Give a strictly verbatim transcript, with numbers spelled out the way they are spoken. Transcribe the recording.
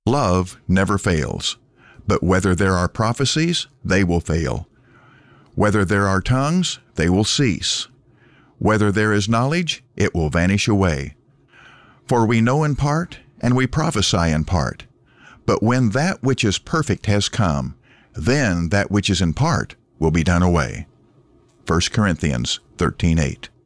Love never fails. But whether there are prophecies, they will fail. Whether there are tongues, they will cease. Whether there is knowledge, it will vanish away. For we know in part, and we prophesy in part. But when that which is perfect has come, then that which is in part will be done away. First Corinthians thirteen eight.